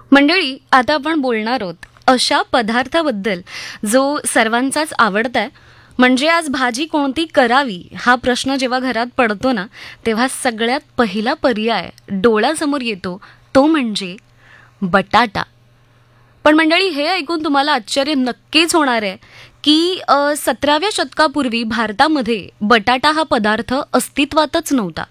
मंडळी, आता आपण बोलणार आहोत अशा पदार्थाबद्दल जो सर्वांचाच आवडता आहे. म्हणजे आज भाजी कोणती करावी हा प्रश्न जेव्हा घरात पडतो ना, तेव्हा सगळ्यात पहिला पर्याय डोळ्यासमोर येतो तो म्हणजे बटाटा. पण मंडळी, हे ऐकून तुम्हाला आश्चर्य नक्कीच होणार आहे की 17व्या शतकापूर्वी भारतामध्ये बटाटा हा पदार्थ अस्तित्वातच नव्हता.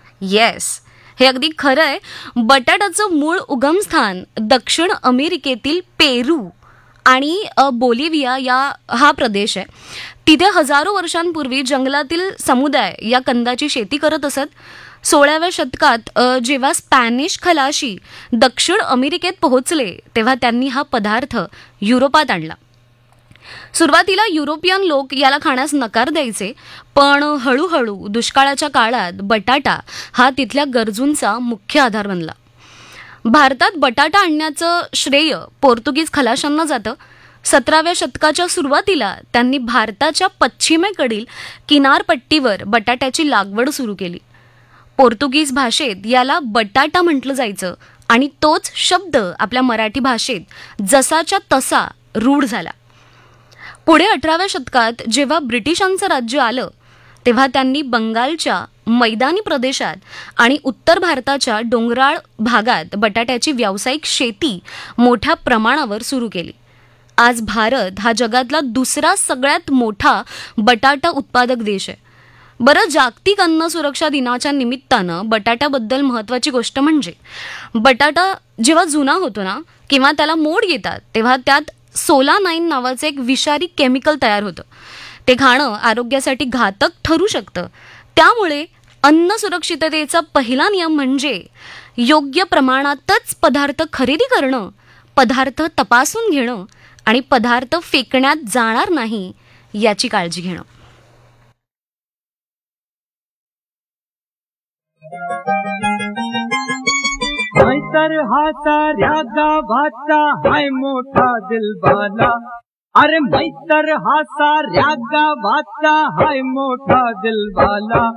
येस, हे अगदी खरं आहे. बटाट्याचं मूळ उगमस्थान दक्षिण अमेरिकेतील पेरू आणि बोलिव्हिया हा प्रदेश आहे. तिथे हजारो वर्षांपूर्वी जंगलातील समुदाय या कंदाची शेती करत असत. 16व्या शतकात जेव्हा स्पॅनिश खलाशी दक्षिण अमेरिकेत पोहोचले तेव्हा त्यांनी हा पदार्थ युरोपात आणला. सुरुवातीला युरोपियन लोक याला खाण्यास नकार द्यायचे, पण हळूहळू दुष्काळाच्या काळात बटाटा हा तिथल्या गरजूंचा मुख्य आधार बनला. भारतात बटाटा आणण्याचं श्रेय पोर्तुगीज खलाशांना जातं. 17व्या शतकाच्या सुरुवातीला त्यांनी भारताच्या पश्चिमेकडील किनारपट्टीवर बटाट्याची लागवड सुरू केली. पोर्तुगीज भाषेत याला बटाटा म्हटलं जायचं आणि तोच शब्द आपल्या मराठी भाषेत जसाच्या तसा रूढ झाला. पुढे 18व्या शतकात जेव्हा ब्रिटिशांचं राज्य आलं तेव्हा त्यांनी बंगालच्या मैदानी प्रदेशात आणि उत्तर भारताच्या डोंगराळ भागात बटाट्याची व्यावसायिक शेती मोठ्या प्रमाणावर सुरू केली. आज भारत हा जगातला दुसरा सगळ्यात मोठा बटाटा उत्पादक देश आहे. बरं, जागतिक अन्न सुरक्षा दिनाच्या निमित्तानं बटाट्याबद्दल महत्त्वाची गोष्ट म्हणजे बटाटा जेव्हा जुना होतो ना किंवा त्याला मोड येतात तेव्हा त्यात सोलानाईन नावाचं एक विषारी केमिकल तयार होतं. ते खाणं आरोग्यासाठी घातक ठरू शकतं. त्यामुळे अन्न सुरक्षिततेचा पहिला नियम म्हणजे योग्य प्रमाणातच पदार्थ खरेदी करणं, पदार्थ तपासून घेणं आणि पदार्थ फेकण्यात जाणार नाही याची काळजी घेणं. तर हा साऱ्या गावाचा हाय मोठा दिलवाला. अरे मैतर हा साऱ्या गावाचा हाय मोठा दिलवाला.